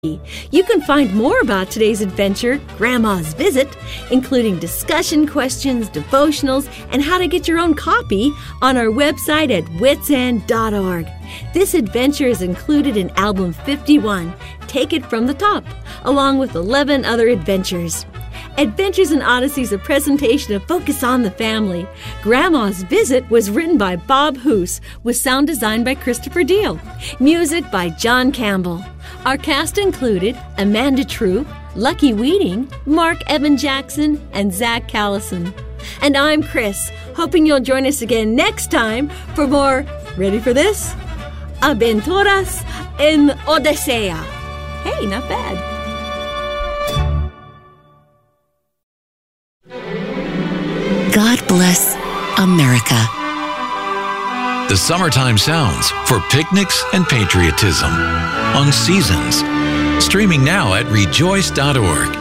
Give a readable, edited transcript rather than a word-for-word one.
You can find more about today's adventure, Grandma's Visit, including discussion questions, devotionals, and how to get your own copy on our website at witsend.org. This adventure is included in Album 51, Take It From the Top, along with 11 other adventures. Adventures in Odyssey is a presentation of Focus on the Family. Grandma's Visit was written by Bob Hoose, with sound design by Christopher Deal. Music by John Campbell. Our cast included Amanda True, Lucky Weeding, Mark Evan Jackson, and Zach Callison. And I'm Chris, hoping you'll join us again next time for more, ready for this? Aventuras en Odisea. Hey, not bad. God bless America. The summertime sounds for picnics and patriotism on Seasons. Streaming now at rejoice.org.